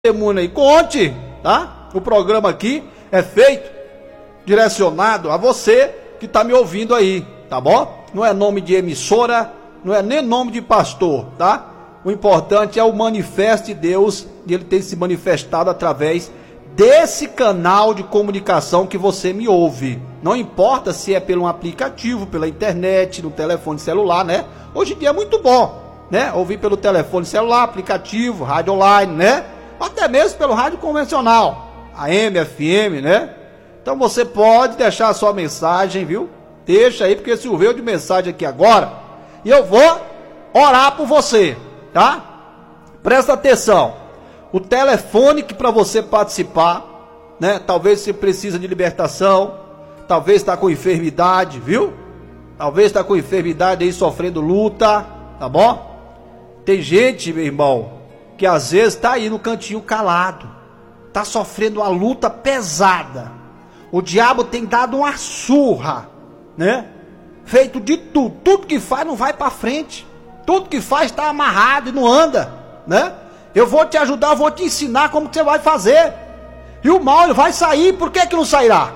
testemunho aí, conte, tá? O programa aqui é feito, direcionado a você que está me ouvindo aí, tá bom? Não é nome de emissora, não é nem nome de pastor, tá? O importante é o manifesto de Deus, de ele ter se manifestado através desse canal de comunicação que você me ouve. Não importa se é pelo aplicativo, pela internet, no telefone celular, né? Hoje em dia é muito bom, né? Ouvir pelo telefone celular, aplicativo, rádio online, né? Até mesmo pelo rádio convencional, AM, FM, né? Então você pode deixar a sua mensagem, viu? Deixa aí, porque choveu de mensagem aqui agora. E eu vou orar por você, tá? Presta atenção. O telefone que para você participar, né? Talvez você precisa de libertação, talvez está com enfermidade, viu? Talvez está com enfermidade aí, sofrendo luta, tá bom? Tem gente, meu irmão, que às vezes está aí no cantinho calado, está sofrendo uma luta pesada. O diabo tem dado uma surra, né? Feito de tudo, tudo que faz não vai para frente, tudo que faz está amarrado e não anda, né? Eu vou te ajudar, eu vou te ensinar como que você vai fazer. E o mal ele vai sair, por que que não sairá?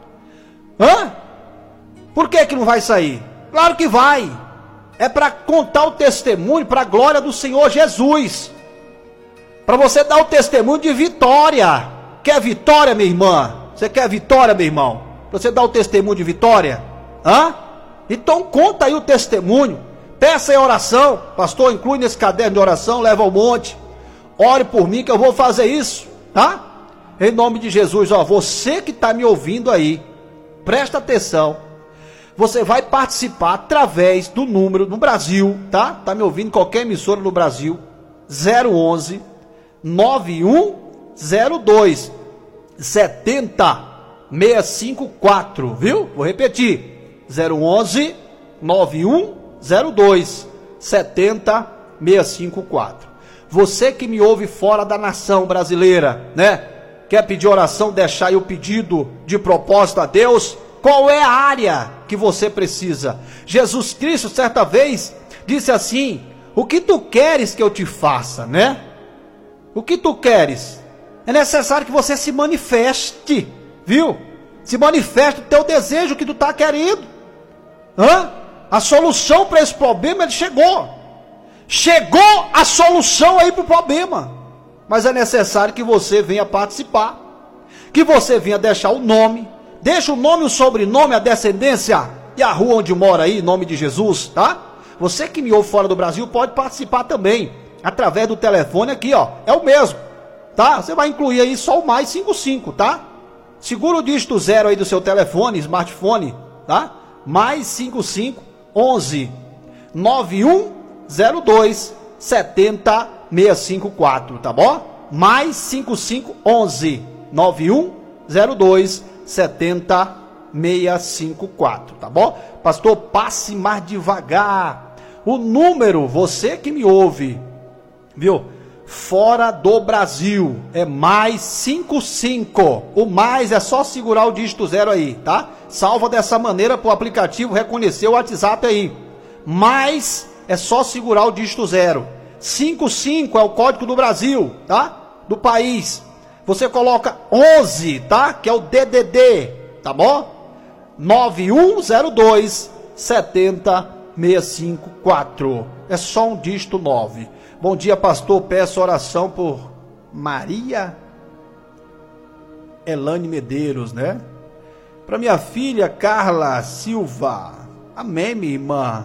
Por que que não vai sair? Claro que vai. É para contar o testemunho para a glória do Senhor Jesus. Para você dar o testemunho de vitória. Quer vitória, minha irmã? Você quer vitória, meu irmão? Para você dar o testemunho de vitória? Então conta aí o testemunho. Peça em oração. Pastor, inclui nesse caderno de oração, leva ao monte. Ore por mim que eu vou fazer isso, tá? Em nome de Jesus, ó, você que está me ouvindo aí, presta atenção. Você vai participar através do número no Brasil, tá? Tá me ouvindo em qualquer emissora no Brasil, 011 9102 70654, viu? Vou repetir, 011 9102 70654. Você que me ouve fora da nação brasileira, né? Quer pedir oração, deixar aí o pedido de propósito a Deus? Qual é a área que você precisa? Jesus Cristo, certa vez, disse assim: o que tu queres que eu te faça, né? O que tu queres? É necessário que você se manifeste, viu? Se manifeste o teu desejo que tu está querendo. A solução para esse problema, ele chegou. Chegou a solução aí para o problema. Mas é necessário que você venha participar. Que você venha deixar o nome. Deixa o nome, o sobrenome, a descendência e a rua onde mora aí, em nome de Jesus, tá? Você que me ouve fora do Brasil pode participar também. Através do telefone aqui, ó. É o mesmo, tá? Você vai incluir aí só o mais 55, tá? Segura o dígito 0 aí do seu telefone, smartphone, tá? Mais 55 11 9102 70654, tá bom? Mais 55 11 9102 70654, tá bom? Pastor, passe mais devagar. O número, você que me ouve, viu? Fora do Brasil, é mais 55. O mais é só segurar o dígito 0 aí, tá? Salva dessa maneira para o aplicativo reconhecer o WhatsApp aí. Mais é só segurar o dígito 0. 55 é o código do Brasil, tá? Do país. Você coloca 11, tá? Que é o DDD, tá bom? 9102 70654. É só um dígito 9. Bom dia, pastor. Peço oração por Maria Elane Medeiros, né? Para minha filha Carla Silva. Amém, minha irmã.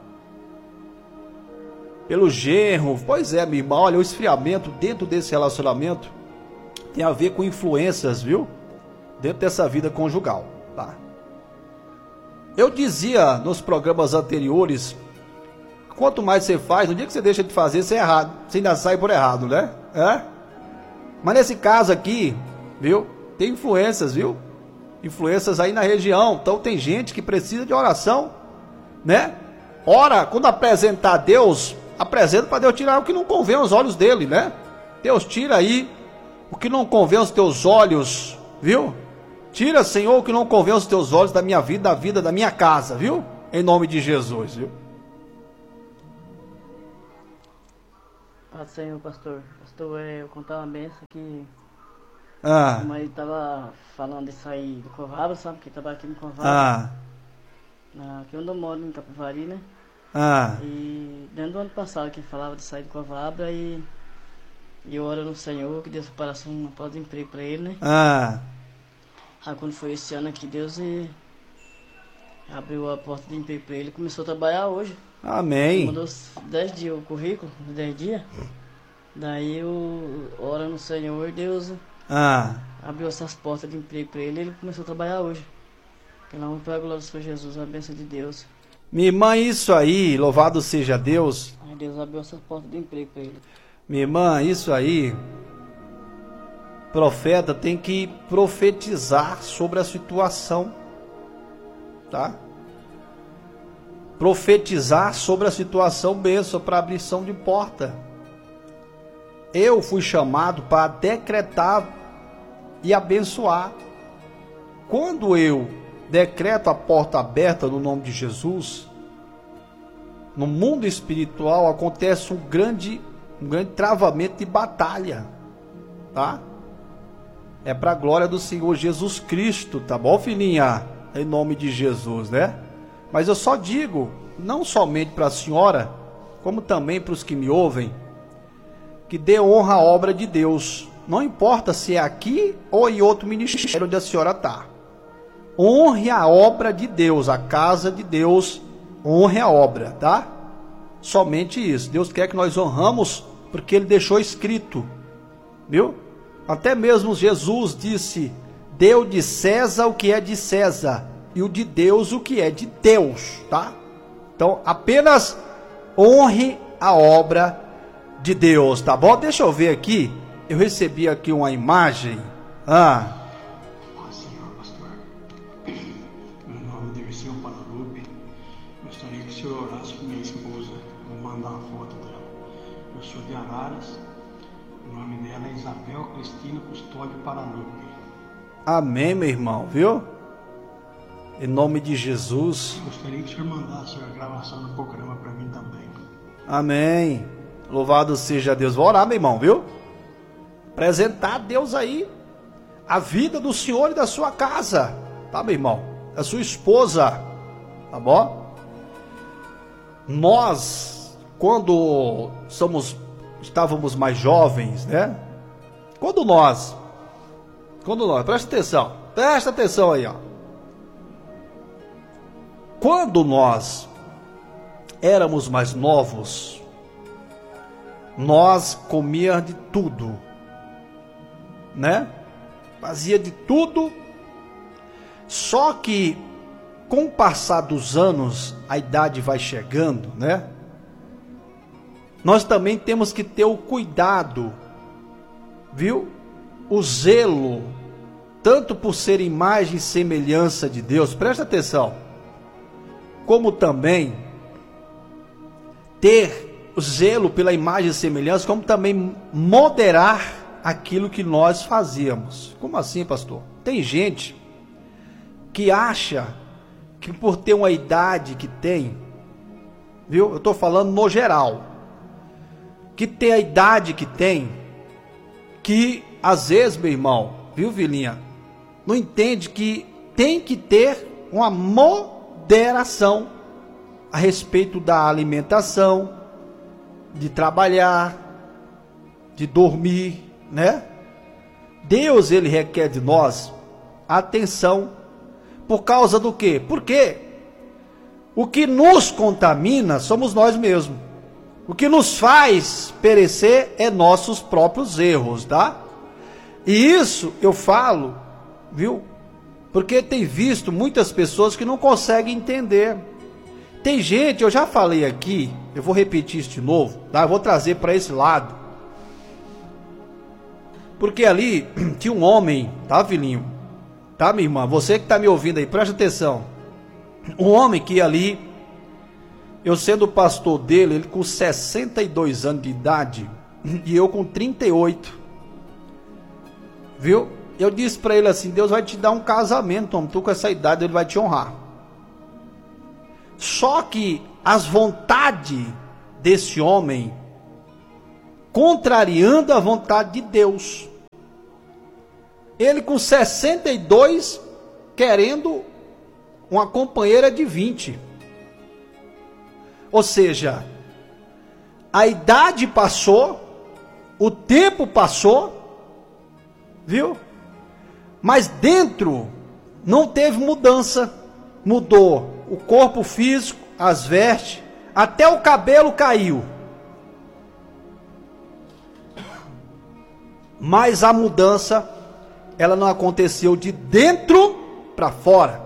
Pelo genro. Pois é, minha irmã. Olha, o esfriamento dentro desse relacionamento tem a ver com influências, viu? Dentro dessa vida conjugal, tá? Eu dizia nos programas anteriores, quanto mais você faz, no dia que você deixa de fazer, você é errado. Você ainda sai por errado, né? Mas nesse caso aqui, viu? Tem influências, viu? Influências aí na região. Então tem gente que precisa de oração, né? Ora, quando apresentar a Deus, apresenta para Deus tirar o que não convém aos olhos dele, né? Deus, tira aí o que não convém aos teus olhos, viu? Tira, Senhor, o que não convém aos teus olhos da minha vida, da vida da minha casa, viu? Em nome de Jesus, viu? Paz do Senhor, pastor. Pastor, eu contar uma benção que Ah, a mãe tava falando de sair do Covabra, sabe? Que tava aqui no Covabra, ah, aqui onde eu moro, em Capivari, né? ah. E dentro do ano passado que falava de sair do Covabra e eu oro no Senhor que Deus parasse uma porta de emprego pra ele, né? Ah, Aí quando foi esse ano aqui, Deus abriu a porta de emprego pra ele, começou a trabalhar hoje. amém. Mandou 10 dias o currículo, 10 dias. Daí eu oro no Senhor e Deus Ah, abriu essas portas de emprego pra ele e ele começou a trabalhar hoje. Pela honra e pela glória do Senhor Jesus, a bênção de Deus. minha irmã, isso aí, louvado seja Deus. Aí Deus abriu essas portas de emprego pra ele. Minha irmã, isso aí, profeta tem que profetizar sobre a situação, tá? Profetizar sobre a situação, bênção para abrição de porta. Eu fui chamado para decretar e abençoar. Quando eu decreto a porta aberta no nome de Jesus, no mundo espiritual acontece um grande travamento de batalha, tá? É para a glória do Senhor Jesus Cristo, tá bom, filhinha? Em nome de Jesus, né? Mas eu só digo, não somente para a senhora, como também para os que me ouvem, que dê honra à obra de Deus. Não importa se é aqui ou em outro ministério onde a senhora está. Honre a obra de Deus, a casa de Deus, honre a obra, tá? Somente isso. Deus quer que nós honramos porque Ele deixou escrito, viu? Até mesmo Jesus disse: deu de César o que é de César e o de Deus o que é de Deus, tá? Então apenas honre a obra de Deus, tá bom? Deixa eu ver aqui, eu recebi aqui uma imagem. Senhor pastor, meu nome deve ser o Guadalupe. Gostaria que o senhor orasse por minha esposa. Vou mandar a foto dela. Eu sou de Araras. O nome dela é Isabel Cristina Custódio Paralupe. Amém, meu irmão, viu? Em nome de Jesus. Gostaria que o senhor mandasse a gravação do programa para mim também. Amém. Louvado seja Deus. Vou orar, meu irmão, viu? Apresentar a Deus aí a vida do senhor e da sua casa, tá, meu irmão? Da sua esposa, tá bom? Nós, quando estávamos mais jovens, né? Quando nós, presta atenção aí, ó. Quando nós éramos mais novos, nós comíamos de tudo, né? Fazia de tudo. Só que com o passar dos anos, a idade vai chegando, né? Nós também temos que ter o cuidado, viu? O zelo, tanto por ser imagem e semelhança de Deus, presta atenção, como também ter o zelo pela imagem e semelhança, como também moderar aquilo que nós fazíamos. Como assim, pastor? Tem gente que acha que por ter uma idade que tem, viu? Eu estou falando no geral, que tem a idade que tem, que às vezes, meu irmão, viu, Vilinha, não entende que tem que ter uma moderação a respeito da alimentação, de trabalhar, de dormir, né? Deus, ele requer de nós atenção. Por causa do quê? Porque o que nos contamina somos nós mesmos. O que nos faz perecer é nossos próprios erros, tá? E isso eu falo, viu? Porque tem visto muitas pessoas que não conseguem entender. Tem gente, eu já falei aqui, eu vou repetir isso de novo, tá? Eu vou trazer para esse lado. Porque ali tinha um homem, tá, filhinho? Tá, minha irmã? Você que está me ouvindo aí, presta atenção. Um homem que ali, eu sendo pastor dele, ele com 62 anos de idade, e eu com 38. Viu? Eu disse para ele assim: Deus vai te dar um casamento, homem. Tu com essa idade, ele vai te honrar. Só que as vontades desse homem contrariando a vontade de Deus. Ele com 62, querendo uma companheira de 20. Ou seja, a idade passou, o tempo passou, viu? Mas dentro não teve mudança. Mudou o corpo físico, as vestes, até o cabelo caiu. Mas a mudança, ela não aconteceu de dentro para fora.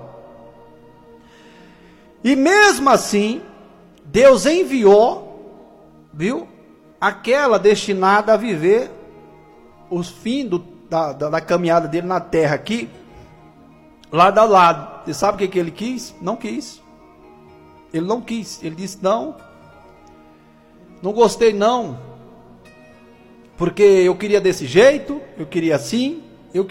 E mesmo assim, Deus enviou, viu? Aquela destinada a viver os fins da caminhada dele na terra aqui, lado a lado. Você sabe o que ele quis? Não quis. Ele não quis. Ele disse, não gostei não, porque eu queria desse jeito, eu queria assim,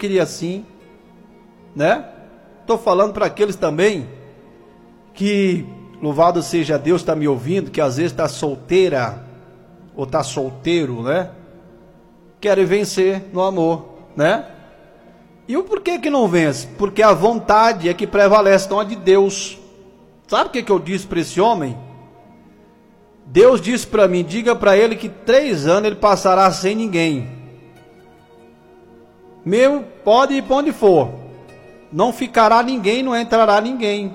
né? Estou falando para aqueles também que, louvado seja Deus, está me ouvindo, que às vezes está solteira, ou está solteiro, né? Querem vencer no amor, né? E o porquê que não vence? Porque a vontade é que prevalece, não a de Deus. Sabe o que eu disse para esse homem? Deus disse para mim, diga para ele que 3 anos ele passará sem ninguém. Mesmo, pode ir para onde for. Não ficará ninguém, não entrará ninguém.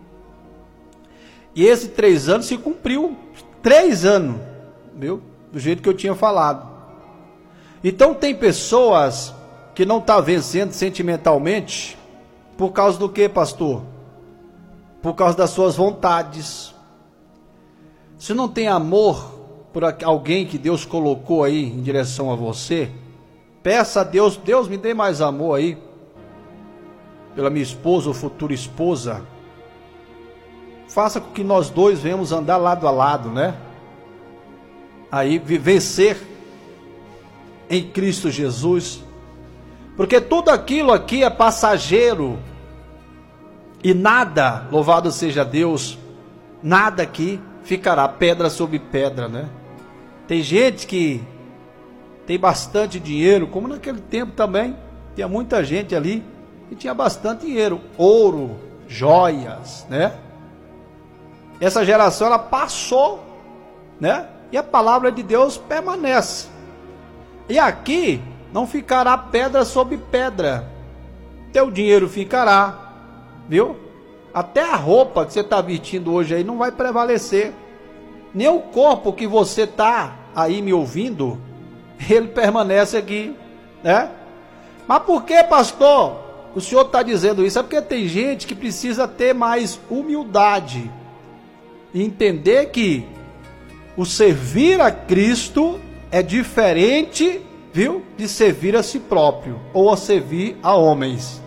E esses 3 anos se cumpriu. 3 anos, viu? Do jeito que eu tinha falado. Então tem pessoas que não estão vencendo sentimentalmente, por causa do que, pastor? Por causa das suas vontades. Se não tem amor por alguém que Deus colocou aí em direção a você, peça a Deus, Deus me dê mais amor aí, pela minha esposa ou futura esposa. Faça com que nós dois venhamos andar lado a lado, né? Aí vencer em Cristo Jesus. Porque tudo aquilo aqui é passageiro. E nada, louvado seja Deus, nada aqui ficará pedra sobre pedra, né? Tem gente que tem bastante dinheiro, como naquele tempo também, tinha muita gente ali que tinha bastante dinheiro, ouro, joias, né? Essa geração, ela passou, né? E a palavra de Deus permanece. E aqui não ficará pedra sobre pedra. Teu dinheiro ficará, viu? Até a roupa que você está vestindo hoje aí não vai prevalecer. Nem o corpo que você está aí me ouvindo, ele permanece aqui, né? Mas por que, pastor, o senhor está dizendo isso? É porque tem gente que precisa ter mais humildade e entender que o servir a Cristo é diferente, viu, de servir a si próprio ou a servir a homens.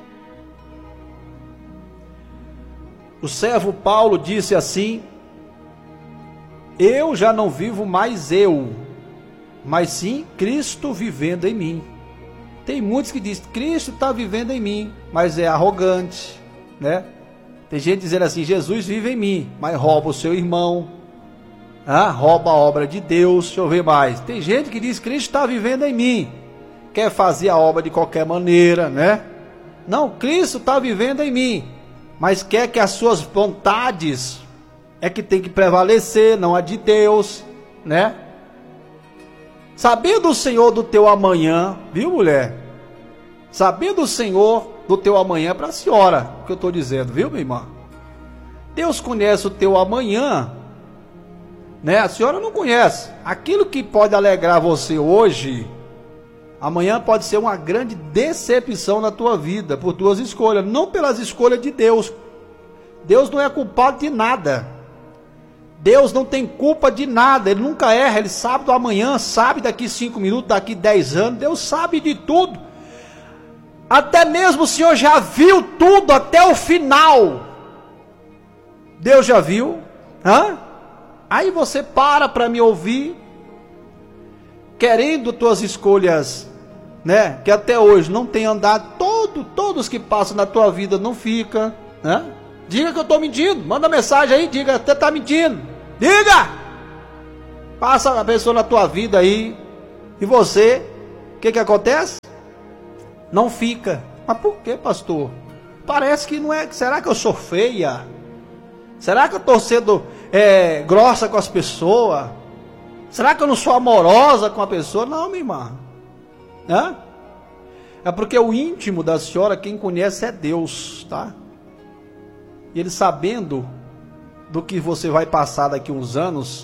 O servo Paulo disse assim: eu já não vivo mais eu, mas sim Cristo vivendo em mim. Tem muitos que dizem, Cristo está vivendo em mim, mas é arrogante, né? Tem gente dizendo assim, Jesus vive em mim, mas rouba o seu irmão, rouba a obra de Deus. Deixa eu ver mais. Tem gente que diz, Cristo está vivendo em mim, quer fazer a obra de qualquer maneira, né? Não, Cristo está vivendo em mim, mas quer que as suas vontades é que tem que prevalecer, não a de Deus, né? Sabendo o Senhor do teu amanhã, viu, mulher? Sabendo o Senhor do teu amanhã, para a senhora, o que eu estou dizendo, viu, minha irmã? Deus conhece o teu amanhã, né? A senhora não conhece. Aquilo que pode alegrar você hoje, amanhã pode ser uma grande decepção na tua vida, por tuas escolhas, não pelas escolhas de Deus. Deus não é culpado de nada. Deus não tem culpa de nada, Ele nunca erra, Ele sabe do amanhã, sabe daqui 5 minutos, daqui 10 anos, Deus sabe de tudo. Até mesmo o Senhor já viu tudo até o final. Deus já viu, Aí você para me ouvir, querendo tuas escolhas, né? Que até hoje não tem andado, todos que passam na tua vida não fica, né? Diga que eu estou mentindo, manda mensagem aí, diga, até está mentindo, diga! Passa a pessoa na tua vida aí, e você, o que acontece? Não fica. Mas por que, pastor? Parece que não é. Será que eu sou feia? Será que eu estou sendo grossa com as pessoas? Será que eu não sou amorosa com a pessoa? Não, minha irmã. Hã? É porque o íntimo da senhora, quem conhece é Deus, tá? E Ele sabendo do que você vai passar daqui uns anos,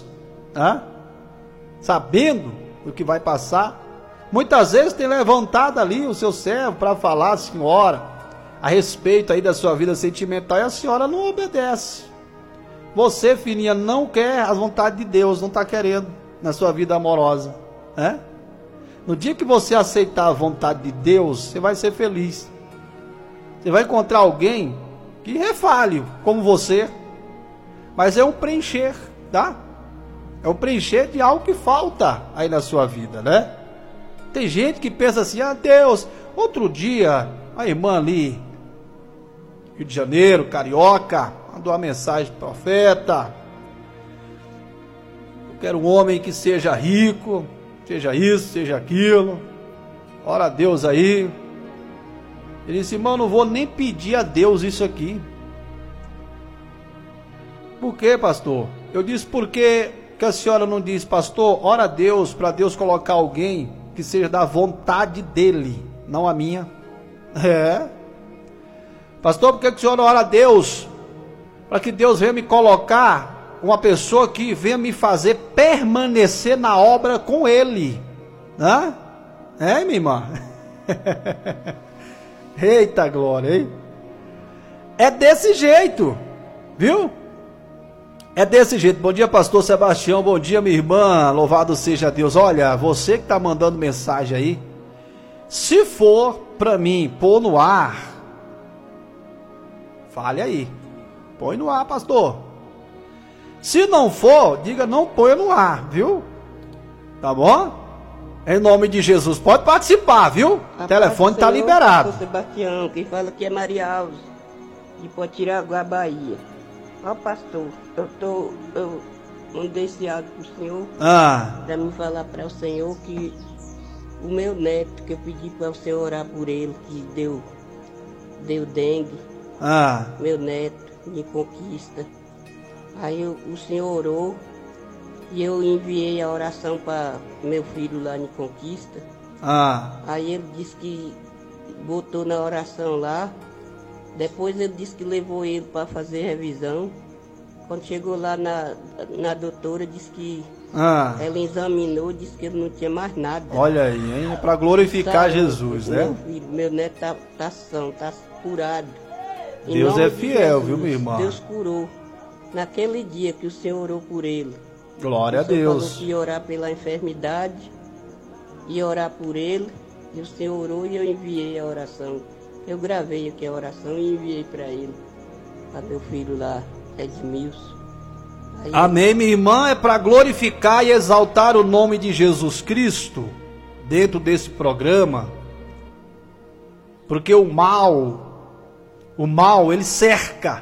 sabendo do que vai passar, muitas vezes tem levantado ali o seu servo para falar, senhora, a respeito aí da sua vida sentimental, e a senhora não obedece. Você, filhinha, não quer as vontades de Deus, não está querendo na sua vida amorosa, né? No dia que você aceitar a vontade de Deus, você vai ser feliz. Você vai encontrar alguém que refale como você, mas é um preencher, tá? É um preencher de algo que falta aí na sua vida, né? Tem gente que pensa assim, Deus, outro dia, a irmã ali, Rio de Janeiro, carioca, mandou uma mensagem pro profeta. Eu quero um homem que seja rico, seja isso, seja aquilo. Ora a Deus aí. Ele disse, irmão, não vou nem pedir a Deus isso aqui. Por quê, pastor? Eu disse, por que a senhora não diz, pastor, ora a Deus, para Deus colocar alguém que seja da vontade dele, não a minha? Pastor, por que a senhora ora a Deus? Para que Deus venha me colocar uma pessoa que venha me fazer permanecer na obra com Ele. Minha irmã? Eita glória, hein? É desse jeito, viu? É desse jeito. Bom dia, pastor Sebastião. Bom dia, minha irmã. Louvado seja Deus. Olha, você que está mandando mensagem aí, se for para mim pôr no ar, fale aí. Põe no ar, pastor. Se não for, diga não ponha no ar, viu? Tá bom? Em nome de Jesus. Pode participar, viu? O telefone está liberado. Pastor Sebastião, quem fala aqui é Maria Alves, de Potiraguá, Bahia. Ó, pastor, eu mandei esse áudio pro senhor para me falar para o senhor que o meu neto, que eu pedi para o senhor orar por ele, que deu dengue, meu neto, me conquista. Aí o senhor orou e eu enviei a oração para meu filho lá em Conquista. Aí ele disse que botou na oração lá. Depois ele disse que levou ele para fazer revisão. Quando chegou lá na doutora, disse que ela examinou, disse que ele não tinha mais nada. Olha aí, hein? É para glorificar Jesus, né? Meu filho, meu neto tá são, tá curado. Deus é fiel, viu, minha irmã? Deus curou. Naquele dia que o Senhor orou por ele. Glória a Deus. Falou que ia orar pela enfermidade, ia orar por ele. E o Senhor orou e eu enviei a oração. Eu gravei aqui a oração e enviei para ele, para meu filho lá, Edmilson. Amém, minha irmã, é para glorificar e exaltar o nome de Jesus Cristo dentro desse programa, porque o mal ele cerca,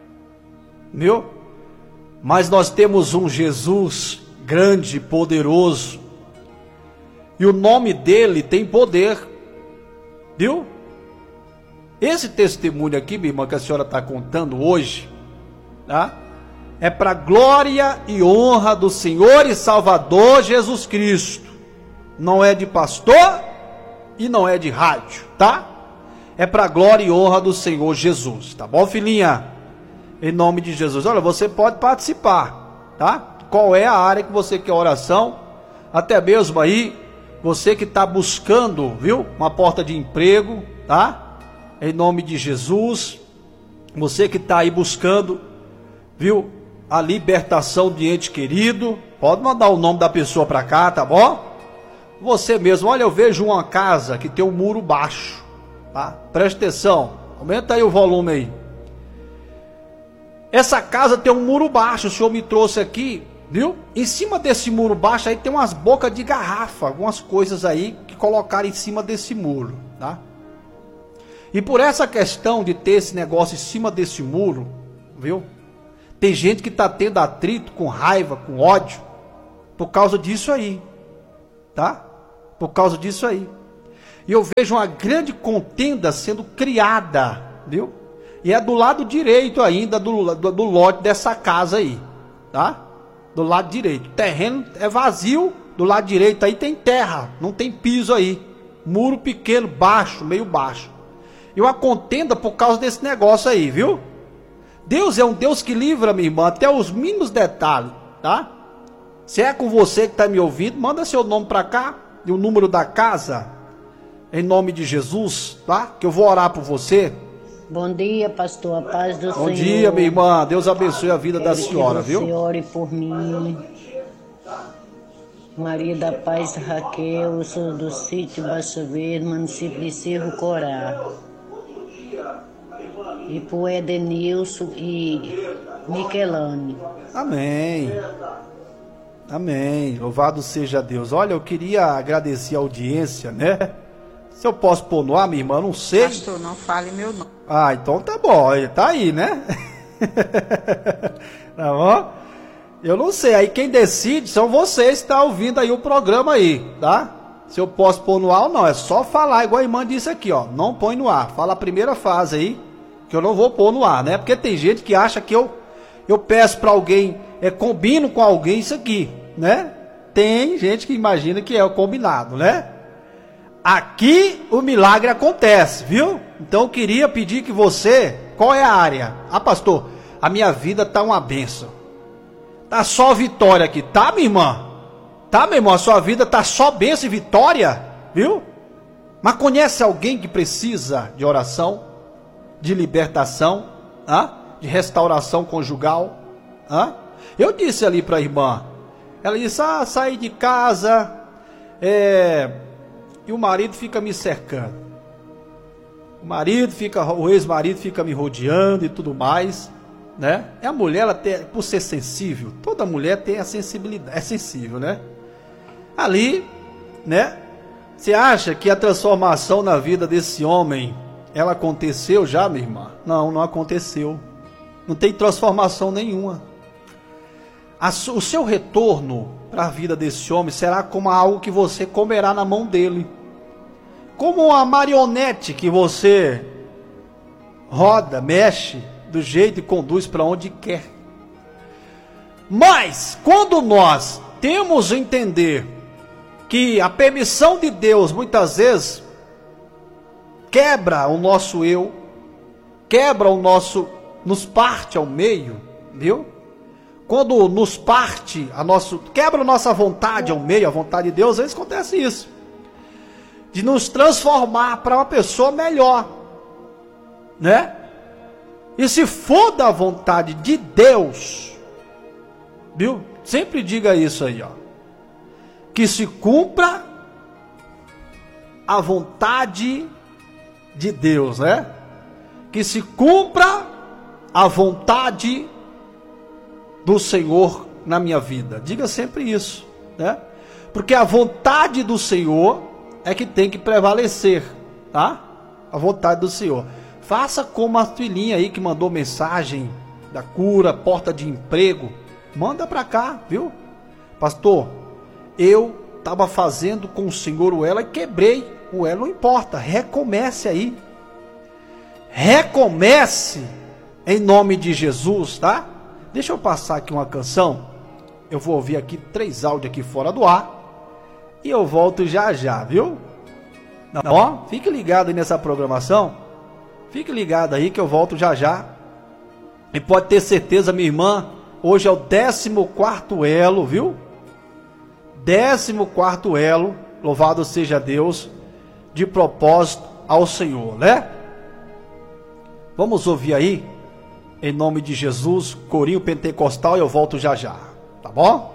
viu? Mas nós temos um Jesus grande, poderoso, e o nome dele tem poder, viu? Esse testemunho aqui, minha irmã, que a senhora está contando hoje, tá? É para glória e honra do Senhor e Salvador Jesus Cristo. Não é de pastor e não é de rádio, tá? É para glória e honra do Senhor Jesus, tá bom, filhinha? Em nome de Jesus. Olha, você pode participar, tá? Qual é a área que você quer oração? Até mesmo aí, você que está buscando, viu? Uma porta de emprego, tá? Em nome de Jesus, você que está aí buscando, viu, a libertação de ente querido, pode mandar o nome da pessoa para cá, tá bom? Você mesmo, olha, eu vejo uma casa que tem um muro baixo, tá? Presta atenção, aumenta aí o volume aí. Essa casa tem um muro baixo, o senhor me trouxe aqui, viu? Em cima desse muro baixo aí tem umas bocas de garrafa, algumas coisas aí que colocaram em cima desse muro, tá? E por essa questão de ter esse negócio em cima desse muro, viu? Tem gente que está tendo atrito, com raiva, com ódio, por causa disso aí, tá? Por causa disso aí. E eu vejo uma grande contenda sendo criada, viu? E é do lado direito ainda do lote dessa casa aí, tá? Do lado direito. O terreno é vazio, do lado direito aí tem terra, não tem piso aí. Muro pequeno, baixo, meio baixo. E uma contenda por causa desse negócio aí, viu? Deus é um Deus que livra, minha irmã, até os mínimos detalhes, tá? Se é com você que está me ouvindo, manda seu nome para cá e o número da casa, em nome de Jesus, tá? Que eu vou orar por você. Bom dia, pastor, a paz do Senhor. Bom dia, minha irmã, Deus abençoe a vida da senhora, viu? Que você ore por mim. Maria da Paz Raquel, eu sou do sítio Baixa Verde, município de Cerro Corá. E por Edenilson e Michelane. Amém. Amém. Louvado seja Deus. Olha, eu queria agradecer a audiência, né? Se eu posso pôr no ar, minha irmã, não sei. Pastor, não fale meu nome. Ah, então tá bom. Tá aí, né? Tá bom? Eu não sei. Aí quem decide são vocês que estão ouvindo aí o programa aí, tá? Se eu posso pôr no ar ou não. É só falar, igual a irmã disse aqui, ó. Não põe no ar. Fala a primeira fase aí, que eu não vou pôr no ar, né? Porque tem gente que acha que eu peço para alguém, combino com alguém isso aqui, né? Tem gente que imagina que é o combinado, né? Aqui o milagre acontece, viu? Então eu queria pedir que você, qual é a área? Ah, pastor, a minha vida tá uma bênção. Tá só vitória aqui, tá, minha irmã? Tá, meu irmão, a sua vida tá só bênção e vitória, viu? Mas conhece alguém que precisa de oração, de libertação, de restauração conjugal? Eu disse ali para a irmã, ela disse, saí de casa, e o marido fica me cercando. O ex-marido fica me rodeando e tudo mais, né? E a mulher, ela tem, por ser sensível, toda mulher tem a sensibilidade, é sensível, né? Ali, né? Você acha que a transformação na vida desse homem, ela aconteceu já, minha irmã? Não, não aconteceu. Não tem transformação nenhuma. O seu retorno para a vida desse homem será como algo que você comerá na mão dele. Como uma marionete que você roda, mexe, do jeito e conduz para onde quer. Mas, quando nós temos a entender que a permissão de Deus, muitas vezes, quebra o nosso eu, quebra o nosso, nos parte ao meio, viu? Quando nos parte, quebra a nossa vontade ao meio, a vontade de Deus, às vezes acontece isso. De nos transformar para uma pessoa melhor, né? E se for da vontade de Deus, viu? Sempre diga isso aí, ó. Que se cumpra a vontade de Deus, né? Que se cumpra a vontade do Senhor na minha vida. Diga sempre isso, né? Porque a vontade do Senhor é que tem que prevalecer, tá? A vontade do Senhor. Faça como a filhinha aí que mandou mensagem da cura, porta de emprego. Manda para cá, viu? Pastor, eu estava fazendo com o Senhor o elo e quebrei o elo. Não importa, recomece aí. Recomece em nome de Jesus, tá? Deixa eu passar aqui uma canção. Eu vou ouvir aqui 3 áudios aqui fora do ar. E eu volto já já, viu? Ó, fique ligado aí nessa programação. Fique ligado aí que eu volto já já. E pode ter certeza, minha irmã, hoje é o 14º elo, viu? 14º elo, louvado seja Deus, de propósito ao Senhor, né? Vamos ouvir aí, em nome de Jesus, corinho pentecostal, e eu volto já já, tá bom?